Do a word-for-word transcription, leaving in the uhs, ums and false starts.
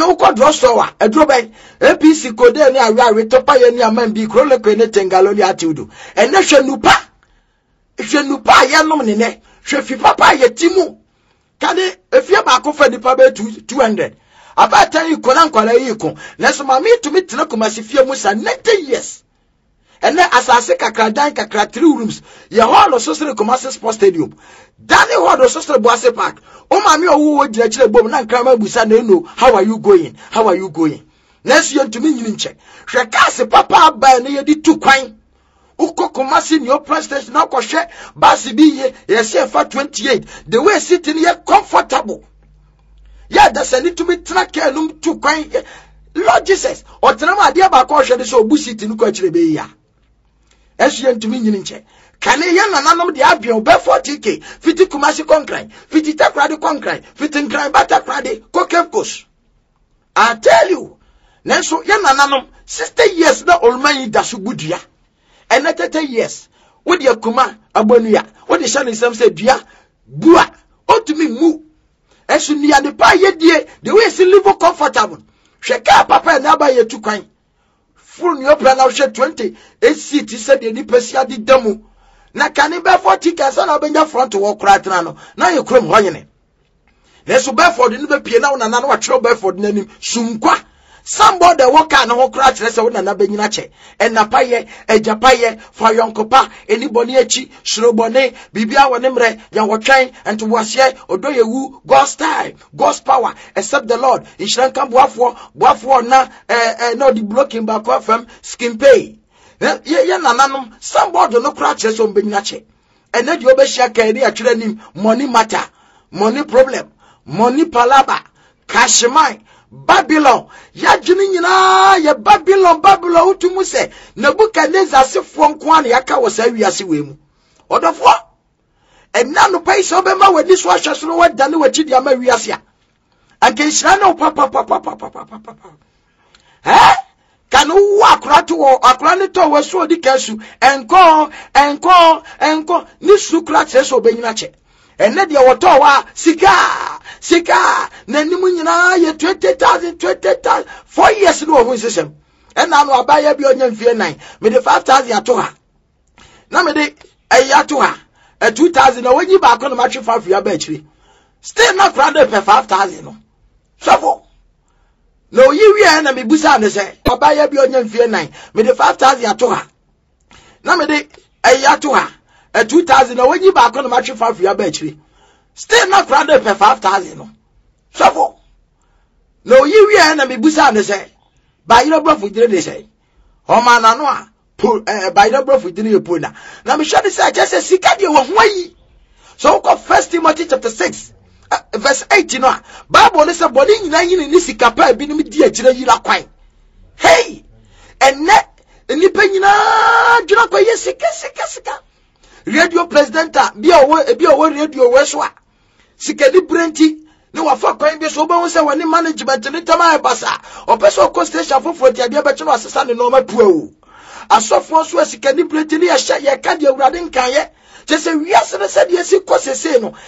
Kanu ko drossowa edroben A P C kode ni awe topa ye ni aman bi krole ko ne tengaloli atiudu ene hwenupa hwenupa ye nom ne ne hwefi papa ye timu kade efie ba ko fa nipa be two hundred abata yi ko na nkwala yi ko neso ma mi tumi tena ko masifie mu sa ninety years ene asase kakra dan kakra three rooms ye hall sosre Kumasi Sports Stadium dani hall sosre Boase Park o ma mi owo wo gina kire bom na nkrama busa na eno how are you going how are you going neso ye ntumi nyini nche hwe kase papa ba na ye di tu kwan uko Kumasi ni open station na ko hwe basi bi ye ye se fa twenty-eight the way sitting ye comfortable ya da sani tumi tena ke num tu kwan Lord Jesus o tena ma dia ba ko hwe de so obusi tin ko kire be ya esu ye ntumi nyini nche kane ye nananom de abien be forty k fifty Kumasi concrete fifty takrade concrete fifty nkran bata krade kokefkos I tell you nenso ye nananom sixty years na olman da so budua and thirty years with your kuma abonuya what the shani sam say dua bua otumi mu esu ni ade pa ye die the way si live comfortable hweka papa na ba ye tukwan full ni opera na hwe twenty eight seat said the pesia di damu na kani be forty ka so na benja front wo kratena no na ye krom honyene na so Bedford ni be pie na na na wa chiro Bedford nanim sunkwa somebody walk and ho kra kire se wona na benyina che enapaye ejapaye fa yonkopa eniboni echi shrobone bibia wone mre ya wotwen ento wase odoyewu God's time God's power except the Lord inshran kan boafo boafo na eh eh no the blocking back of from skin pay ye ye nananom somebody no kra kire se benyina che ene di obehia kan ri akire nim money matter money problem money palaba cash mine Babylon ya jini nyina ya Babylon Babylon utumu se Nebukadnezar sefo nko an yaka wasa wiase wemu odofo enna no pai so be ma wani so ahwe no wadane wachi dia ma wiase a anke hira no papa papa papa papa eh kanu wa akrato wo akra ne to waso odi kasu enko enko enko ni sukra cheso be nyina che enne dia woto wa sika sika nanimu nyina ye twenty thousand twenty thousand four years no ho system enna no abaya bi onya mfie nine me de five thousand ato ha na me de ayi ato ha e two thousand na wanyi ba ko no matwe five ya ba akiri still not crowded per five thousand no so no yi wi na me busa ne se abaya bi onya mfie nine me de five thousand ato ha na me de ayi ato ha e two thousand na wanyi ba ko no matwe five ya ba akiri still not crowded per five thousand no so no yi wi na me busa ne se ba yiro bro fudire de se o ma na no a ba yiro bro fudire ye pona na me hwe de se aje se sika de wo ho yi so ko First Timothy chapter six uh, verse eight no a Bible ne se body nyina yin ni sika pa bi ni di agire yira kwan hey enne nipa nyina djura kwa ye sika sika sika radio presenter bi owo bi owo radio we so a sika di brenti ni wafa kwan bi so obo se wani management ni tama e basa opeso ko station fofo ti ade be chino asesa ni no ma tuawu asofo so sika di brenti ni ya hye ye ka di awurade nkan ye che se wiase ne se de si ko sese no